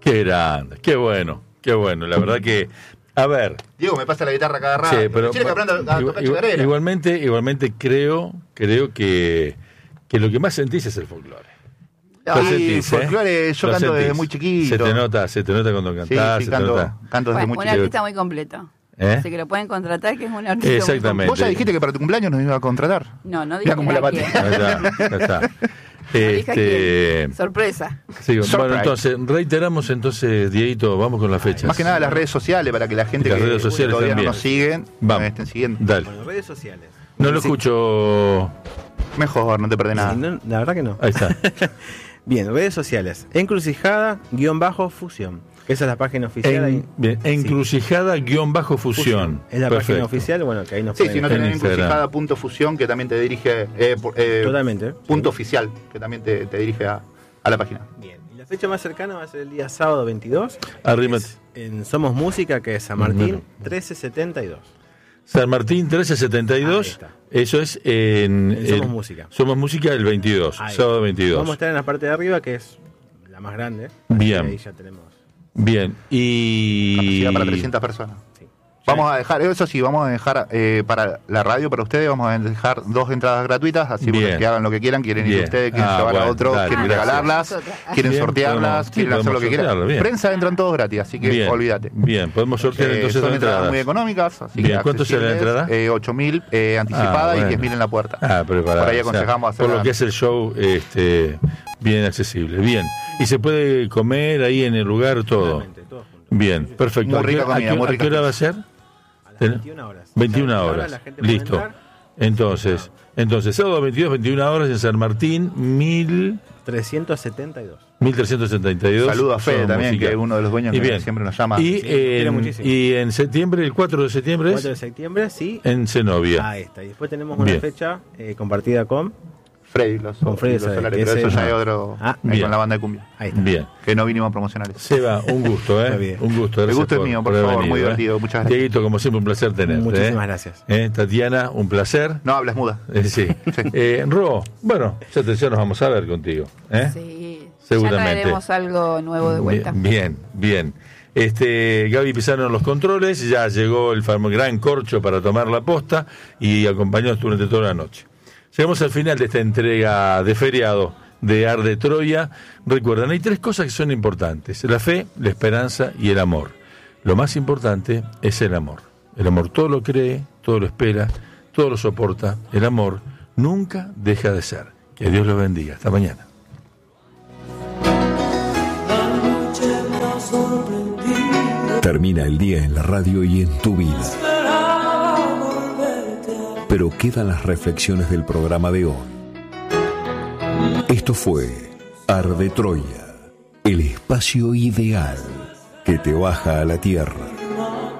Qué grande, qué bueno. La verdad que, a ver. Diego me pasa la guitarra cada rato. Sí, pero, que aprenda a tocar chacarera. Igualmente creo que lo que más sentís es el folclore. El folclore yo canto desde muy chiquito. Se te nota cuando cantás. Sí, canto desde muy un chiquito. Un artista muy completo. Así que lo pueden contratar, que es un artista. Exactamente. Vos ya dijiste que para tu cumpleaños nos iba a contratar. No dije. Mira cómo la patea. Ya está. Sorpresa. Sí, bueno, entonces, reiteramos Dieguito, vamos con las fechas. Más que nada las redes sociales, para que la gente las que redes sociales todavía también no nos siguen, vamos. nos estén siguiendo. Dale. Bueno, redes sociales. No lo escucho. Mejor, no te perdés nada. Sí, no, la verdad que no. Ahí está. Bien, redes sociales. Encrucijada-fusión. Esa es la página oficial. Bien, Encrucijada-fusión. Es la Perfecto. página oficial, bueno, que ahí nos Sí, si no tenés Instagram. encrucijada.fusión, que también te dirige. Totalmente. Punto oficial, que también te dirige a la página. Bien. Y la fecha más cercana va a ser el día sábado 22. Arrímate. En Somos Música, que es San Martín 1372. San Martín 1372. Ahí está. Eso es en Somos Música. Somos Música el 22. Ahí. Sábado 22. Vamos a estar en la parte de arriba, que es la más grande. Bien. Ahí ya tenemos. Bien. Y. Capacidad para 300 personas. Sí. Vamos a dejar, eso sí, vamos a dejar para la radio, para ustedes, vamos a dejar 2 entradas gratuitas, así Bien. que hagan lo que quieran, quieren ir Bien. ustedes, quieren llevar bueno, a otro, dale, quieren gracias. regalarlas, quieren Bien, sortearlas, podemos- quieren hacer lo podemos que quieran. sortearlo, bien. Prensa entran todos gratis, así que Bien. olvídate. Bien, podemos sortear entonces son las entradas entradas. muy económicas, así Bien, que ¿cuánto sale la accesibles, entrada? 8.000 anticipada bueno. y 10.000 en la puerta. Preparado. Por ahí aconsejamos hacer por lo que es el show, bien accesible. Bien. Y se puede comer ahí en el lugar todo. Totalmente, todo junto. Bien, perfecto. Muy rica comida, muy ¿A qué rica. hora va a ser? A las 21 horas. 21 O sea, horas. la gente puede Listo. entrar. Entonces, sábado 22, 21 horas en San Martín, 372. 1372. Saludo a Fede Somos también, Música. que es uno de los dueños Y que bien. siempre nos llama. Y, quiere muchísimo. y en septiembre, el 4 de septiembre 4 de es septiembre, sí. en Zenobia. Ahí está. Y después tenemos una Bien. fecha compartida con. Freddy, Con Freddy los Solares, Solares, que pero eso ese- ya es otro, ahí bien. con la banda de cumbia, Ahí está. Bien. que no vinimos a promocionar eso. Seba, un gusto, Está bien. Un gusto. El Gracias gusto es mío, por haber favor, venido, muy divertido, muchas gracias. Dieguito, como siempre, un placer tenerte. Muchísimas gracias. Tatiana, un placer. No hablas muda. Sí. Ro, bueno, ya nos vamos a ver contigo. Sí. Seguramente. Ya haremos algo nuevo de vuelta. Bien. Gaby Pizarro en los controles, ya llegó el gran corcho para tomar la posta y acompañarnos durante toda la noche. Llegamos al final de esta entrega de feriado de Arde Troya. Recuerden, hay 3 cosas que son importantes: la fe, la esperanza y el amor. Lo más importante es el amor. El amor todo lo cree, todo lo espera, todo lo soporta. El amor nunca deja de ser. Que Dios los bendiga. Hasta mañana. Termina el día en la radio y en tu vida. Pero quedan las reflexiones del programa de hoy. Esto fue Arde Troya, el espacio ideal que te baja a la tierra.